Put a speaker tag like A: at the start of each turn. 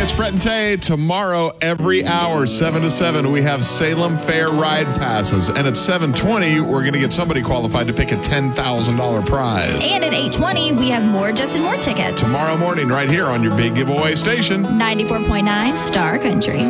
A: it's Brett and Tay. Tomorrow, every hour, 7 to 7, we have Salem Fair Ride Passes. And at 7:20, we're going to get somebody qualified to pick a $10,000 prize.
B: And at 8:20, we have more Justin Moore tickets.
A: Tomorrow morning, right here on your big giveaway station.
B: 94.9 Star Country.